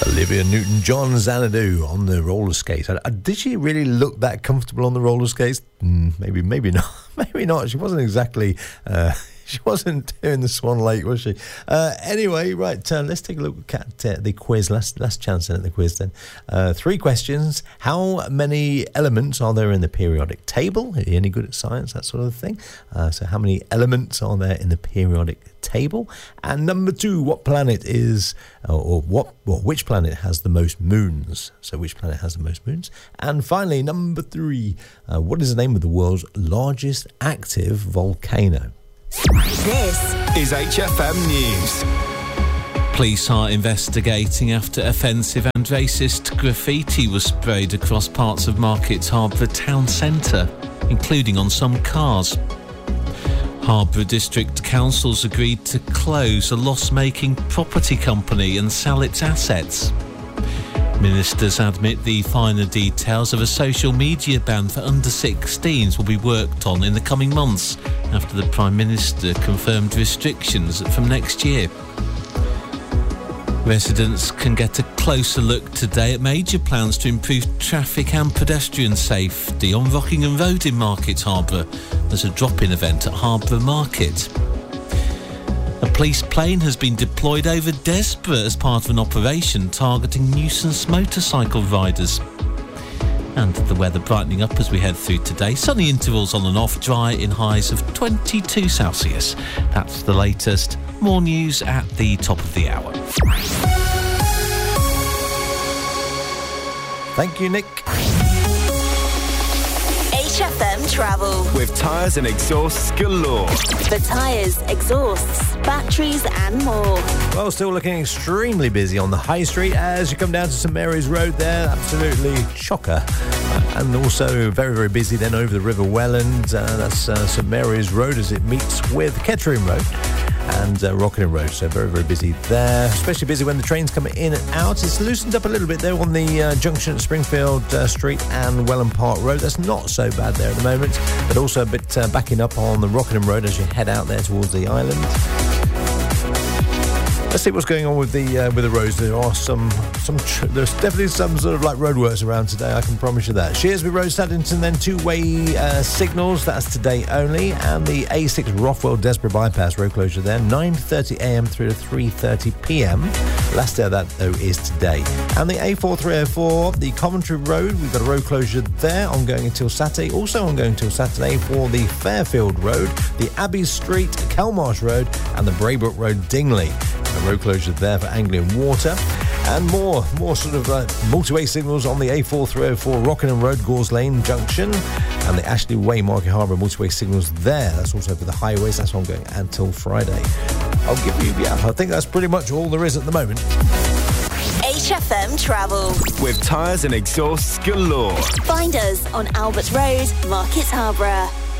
Olivia Newton-John, Xanadu on the roller skates. Did she really look that comfortable on the roller skates? Maybe not. Maybe not. She wasn't exactly... she wasn't doing the Swan Lake, was she? Anyway, right, let's take a look at the quiz. Last chance at the quiz then. 3 questions. How many elements are there in the periodic table? Are you any good at science, that sort of thing? So how many elements are there in the periodic table? And number 2, what planet is, which planet has the most moons? So which planet has the most moons? And finally, number 3, what is the name of the world's largest active volcano? This is HFM News. Police are investigating after offensive and racist graffiti was sprayed across parts of Market Harborough town centre, including on some cars. Harborough District Council's agreed to close a loss-making property company and sell its assets. Ministers admit the finer details of a social media ban for under-16s will be worked on in the coming months after the Prime Minister confirmed restrictions from next year. Residents can get a closer look today at major plans to improve traffic and pedestrian safety on Rockingham Road in Market Harborough. There's a drop-in event at Harborough Market. A police plane has been deployed over Desborough as part of an operation targeting nuisance motorcycle riders. And the weather brightening up as we head through today. Sunny intervals on and off, dry in highs of 22 Celsius. That's the latest. More news at the top of the hour. Thank you, Nick. HFM Travel. With tyres and exhausts galore. For tyres, exhausts, batteries and more. Well, still looking extremely busy on the High Street as you come down to St Mary's Road there. Absolutely chocker. And also very, very busy then over the River Welland. That's St Mary's Road as it meets with Kettering Road and Rockingham Road. So very, very busy there. Especially busy when the trains come in and out. It's loosened up a little bit there on the junction at Springfield Street and Welland Park Road. That's not so bad there at the moment, but also a bit backing up on the Rockingham Road as you head out there towards the island. Let's see what's going on with the roads. There are there's definitely some sort of like roadworks around today, I can promise you that. Shearsby Road, Saddington, then two-way signals, that's today only, and the A6 Rothwell Desborough bypass road closure there, 9:30 a.m. through to 3:30 p.m. Last day of that, though, is today. And the A4304, the Coventry Road, we've got a road closure there, ongoing until Saturday. Also ongoing until Saturday for the Fairfield Road, the Abbey Street, Kelmarsh Road, and the Braybrook Road, Dingley. A road closure there for Anglian Water. And more sort of multi-way signals on the A4304 Rockingham Road, Gores Lane Junction, and the Ashley Way, Market Harborough multi-way signals there. That's also for the highways. That's ongoing until Friday. I'll give you, I think that's pretty much all there is at the moment. HFM Travel. With tyres and exhausts galore. Find us on Albert Road, Market Harborough.